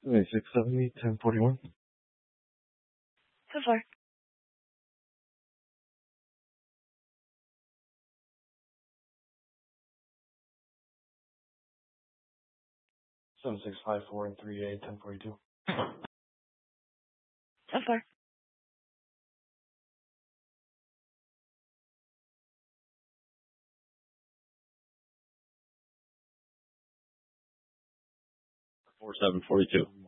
2670, 1041. So far. 7654 and 38, 1042. So far. 4742.